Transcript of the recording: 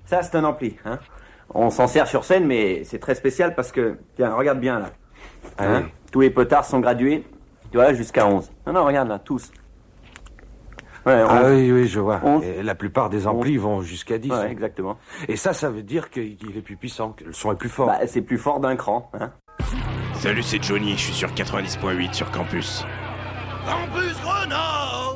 Ça, c'est un ampli. Hein. On s'en sert sur scène, mais c'est très spécial parce que... Tiens, regarde bien, là. Hein, Oui. tous les potards sont gradués, tu vois, jusqu'à 11. Non, regarde, là, tous. Ouais, Oui, je vois. 11. Et la plupart des amplis vont jusqu'à 10. Ouais, exactement. Et ça veut dire qu'il est plus puissant, que le son est plus fort. Bah, c'est plus fort d'un cran. Hein. Salut, c'est Johnny, je suis sur 90.8 sur Campus. Campus Grenoble.